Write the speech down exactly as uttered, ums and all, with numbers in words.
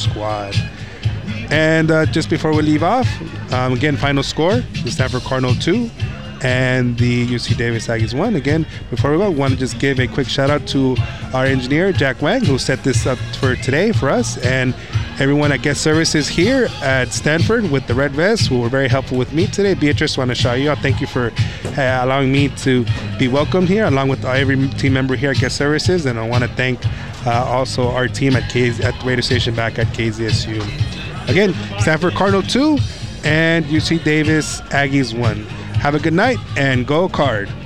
squad. And uh, just before we leave off, um, again, final score, the Stanford Cardinal two and the U C Davis Aggies one. Again, before we go, I want to just give a quick shout out to our engineer, Jack Wang, who set this up for today for us, and everyone at Guest Services here at Stanford with the Red Vest, who were very helpful with me today. Beatrice, want to shout you out. Thank you for uh, allowing me to be welcomed here, along with every team member here at Guest Services. And I want to thank uh, also our team at K- at the radio station back at K Z S U. Again, Stanford Cardinal two and U C Davis Aggies one. Have a good night and go Card.